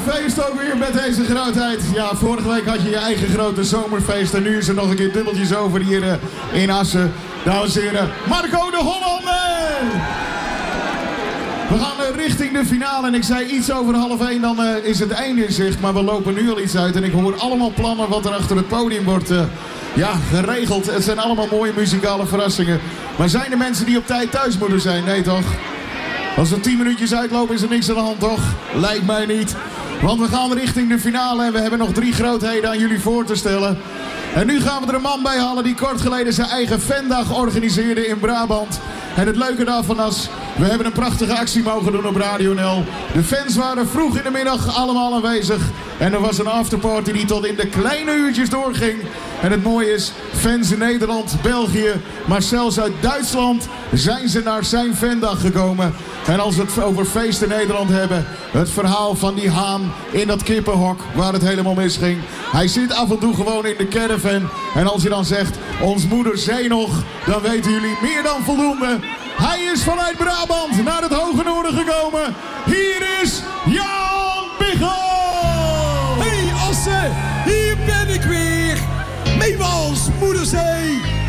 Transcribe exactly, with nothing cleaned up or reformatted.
feest ook weer met deze grootheid. Ja, vorige week had je je eigen grote zomerfeest. En nu is er nog een keer dubbeltjes over hier uh, in Assen. Dames en heren, Marco de Hollander! We gaan uh, richting de finale. En ik zei iets over half één, dan uh, is het einde in zicht. Maar we lopen nu al iets uit. En ik hoor allemaal plannen wat er achter het podium wordt uh, ja, geregeld. Het zijn allemaal mooie muzikale verrassingen. Maar zijn er mensen die op tijd thuis moeten zijn? Nee toch? Als we tien minuutjes uitlopen is er niks aan de hand, toch? Lijkt mij niet. Want we gaan richting de finale en we hebben nog drie grootheden aan jullie voor te stellen. En nu gaan we er een man bij halen die kort geleden zijn eigen fandag organiseerde in Brabant. En het leuke daarvan is, we hebben een prachtige actie mogen doen op Radio N L. De fans waren vroeg in de middag allemaal aanwezig. En er was een afterparty die tot in de kleine uurtjes doorging. En het mooie is, fans in Nederland, België, maar zelfs uit Duitsland zijn ze naar zijn fandag gekomen. En als we het over feest in Nederland hebben, het verhaal van die haan in dat kippenhok waar het helemaal misging. Hij zit af en toe gewoon in de caravan. En als je dan zegt, ons moeder zei nog, dan weten jullie meer dan voldoende. Hij is vanuit Brabant naar het Hoge Noorden gekomen. Hier is Jan Biggel! Hey Assen, hier ben ik weer. Meewals, Moederzee.